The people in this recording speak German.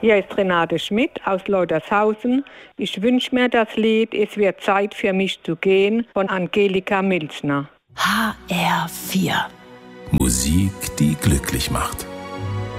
Hier ist Renate Schmidt aus Leutershausen. Ich wünsche mir das Lied Es wird Zeit für mich zu gehen von Angelika Milchner. HR4. Musik, die glücklich macht.